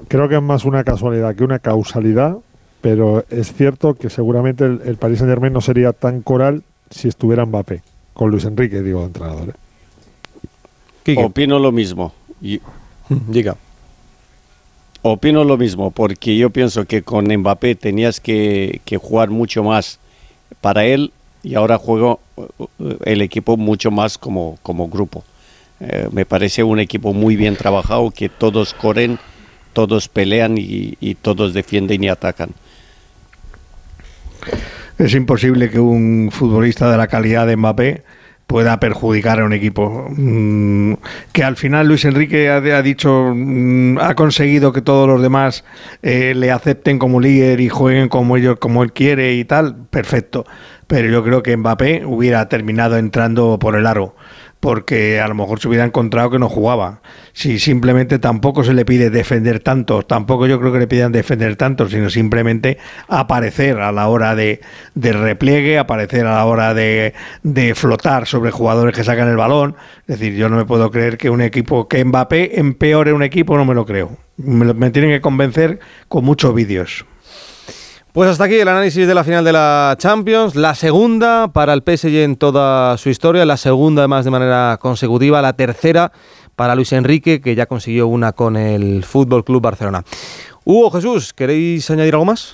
Creo que es más una casualidad que una causalidad, pero es cierto que seguramente el Paris Saint-Germain no sería tan coral si estuviera Mbappé, con Luis Enrique, digo, entrenador. Opino lo mismo. Diga. Opino lo mismo, porque yo pienso que con Mbappé tenías que jugar mucho más para él y ahora juego el equipo mucho más como grupo. Me parece un equipo muy bien trabajado, que todos corren, todos pelean y todos defienden y atacan. Es imposible que un futbolista de la calidad de Mbappé pueda perjudicar a un equipo. Que al final Luis Enrique ha dicho, ha conseguido que todos los demás le acepten como líder y jueguen como él quiere y tal, perfecto. Pero yo creo que Mbappé hubiera terminado entrando por el aro, porque a lo mejor se hubiera encontrado que no jugaba. Si simplemente tampoco se le pide defender tanto, tampoco yo creo que le pidan defender tanto, sino simplemente aparecer a la hora de repliegue, aparecer a la hora de flotar sobre jugadores que sacan el balón. Es decir, yo no me puedo creer que un equipo, que Mbappé empeore un equipo, no me lo creo. Me tienen que convencer con muchos vídeos. Pues hasta aquí el análisis de la final de la Champions, la segunda para el PSG en toda su historia, la segunda además de manera consecutiva, la tercera para Luis Enrique, que ya consiguió una con el FC Barcelona. Hugo, Jesús, ¿queréis añadir algo más?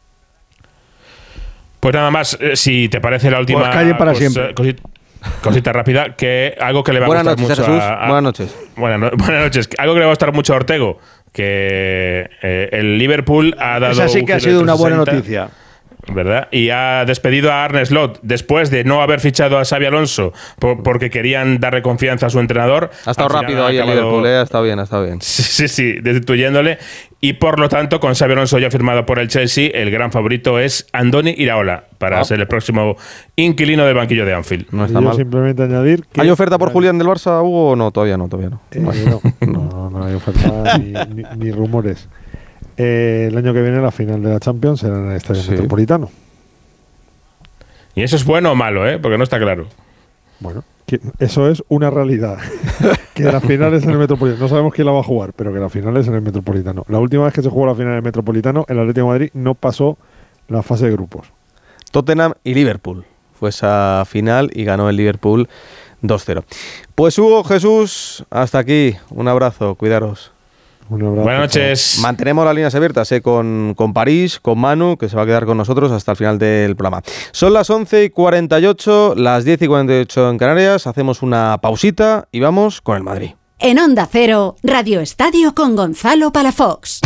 Pues nada más, si te parece la última pues calle para siempre. Cosita rápida, que algo que le va a gustar mucho Buenas noches. Buenas noches. Algo que le va a gustar mucho a Ortego, que el Liverpool ha dado... Esa sí que ha sido una buena noticia, ¿verdad? Y ha despedido a Arne Slot después de no haber fichado a Xabi Alonso porque querían darle confianza a su entrenador. Ha estado rápido ahí el Liverpool, ha estado bien. Sí, destituyéndole. Y por lo tanto, con Xabi Alonso ya firmado por el Chelsea, el gran favorito es Andoni Iraola para ser el próximo inquilino del banquillo de Anfield. No está mal. Simplemente añadir que... ¿Hay oferta por Julián del Barça, Hugo, o no? Todavía no. No hay oferta ni rumores. El año que viene la final de la Champions será en el Estadio Metropolitano. ¿Y eso es bueno o malo, porque no está claro? Bueno, eso es una realidad. Que la final es en el Metropolitano. No sabemos quién la va a jugar, pero que la final es en el Metropolitano. La última vez que se jugó la final en el Metropolitano, el Atlético de Madrid no pasó la fase de grupos. Tottenham y Liverpool fue esa final y ganó el Liverpool 2-0. Pues Hugo, Jesús, hasta aquí. Un abrazo, cuidaros. Buenas noches. Mantenemos las líneas abiertas con París, con Manu, que se va a quedar con nosotros hasta el final del programa. Son las 11:48, las 10:48 en Canarias. Hacemos una pausita y vamos con el Madrid. En Onda Cero, Radio Estadio con Gonzalo Palafox.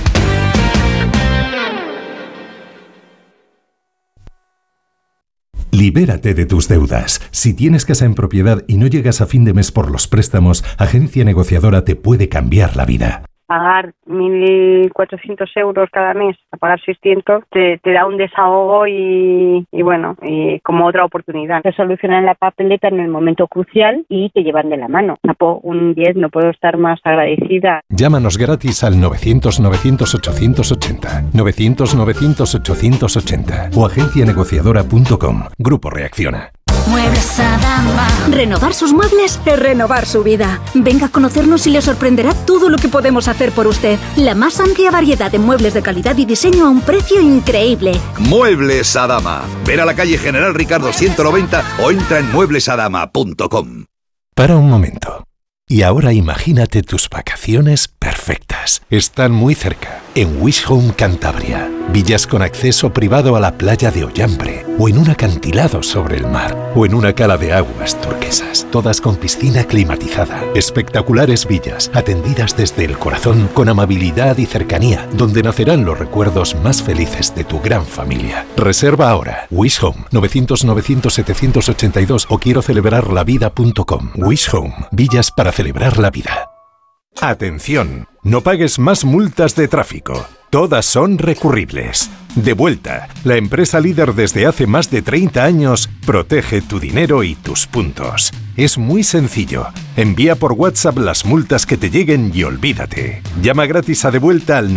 Libérate de tus deudas. Si tienes casa en propiedad y no llegas a fin de mes por los préstamos, Agencia Negociadora te puede cambiar la vida. Pagar 1.400 euros cada mes, a pagar 600, te da un desahogo y bueno, y como otra oportunidad. Te solucionan la papeleta en el momento crucial y te llevan de la mano. Un 10, no puedo estar más agradecida. Llámanos gratis al 900-900-880, 900-900-880 o agencianegociadora.com. Grupo Reacciona. Muebles Adama. Renovar sus muebles es renovar su vida. Venga a conocernos y le sorprenderá todo lo que podemos hacer por usted. La más amplia variedad de muebles de calidad y diseño a un precio increíble. Muebles Adama. Ven a la calle General Ricardo 190 o entra en mueblesadama.com. Para un momento. Y ahora imagínate tus vacaciones perfectas. Están muy cerca, en Wish Home Cantabria. Villas con acceso privado a la playa de Ollambre, o en un acantilado sobre el mar, o en una cala de aguas turquesas, todas con piscina climatizada. Espectaculares villas, atendidas desde el corazón, con amabilidad y cercanía, donde nacerán los recuerdos más felices de tu gran familia. Reserva ahora. Wish Home, 900-900-782 o quiero celebrarlavida.com. Wish Home, villas para celebrar la vida. Atención, no pagues más multas de tráfico. Todas son recurribles. Devuelta, la empresa líder desde hace más de 30 años, protege tu dinero y tus puntos. Es muy sencillo. Envía por WhatsApp las multas que te lleguen y olvídate. Llama gratis a Devuelta al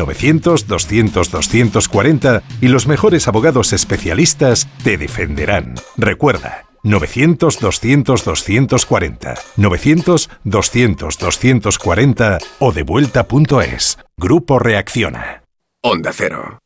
900-200-240 y los mejores abogados especialistas te defenderán. Recuerda, 900-200-240. 900-200-240 o devuelta.es. Grupo Reacciona. Onda Cero.